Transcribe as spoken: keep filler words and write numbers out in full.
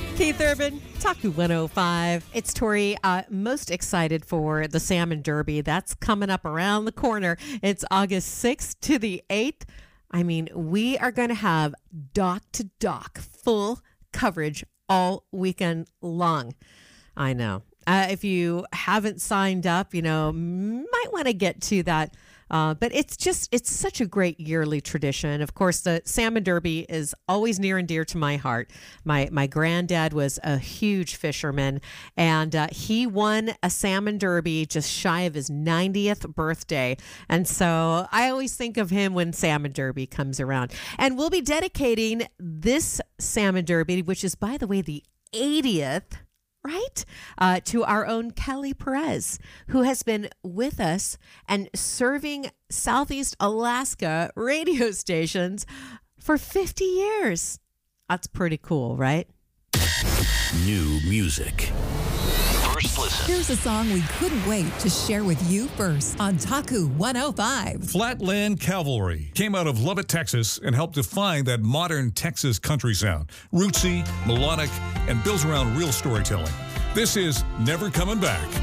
Keith Urban, Taku one oh five. It's Tori. Uh, most excited for the Salmon Derby. That's coming up around the corner. It's August sixth to the eighth. I mean, we are going to have dock to dock full coverage all weekend long. I know. Uh, if you haven't signed up, you know, might want to get to that. Uh, but it's just, it's such a great yearly tradition. Of course, the Salmon Derby is always near and dear to my heart. My my granddad was a huge fisherman, and uh, he won a Salmon Derby just shy of his ninetieth birthday. And so I always think of him when Salmon Derby comes around. And we'll be dedicating this Salmon Derby, which is, by the way, the eightieth, right? Uh, to our own Kelly Perez, who has been with us and serving Southeast Alaska radio stations for fifty years. That's pretty cool, right? New music. First listen. Here's a song we couldn't wait to share with you first on Taku one oh five. Flatland Cavalry came out of Lubbock, Texas, and helped define that modern Texas country sound. Rootsy, melodic, and builds around real storytelling. This is Never Coming Back.